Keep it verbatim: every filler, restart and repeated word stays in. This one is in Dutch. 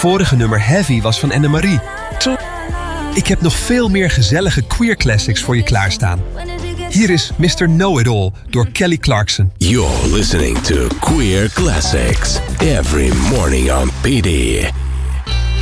vorige nummer Heavy was van Anne-Marie. Ik heb nog veel meer gezellige queer classics voor je klaarstaan. Hier is mister Know-It-All door Kelly Clarkson. You're listening to Queer Classics every morning on P D.